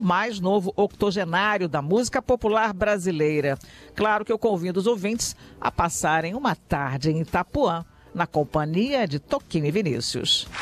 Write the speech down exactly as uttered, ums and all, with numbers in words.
mais novo octogenário da música popular brasileira. Claro que eu convido os ouvintes a passarem uma tarde em Itapuã, na companhia de Toquinho e Vinícius.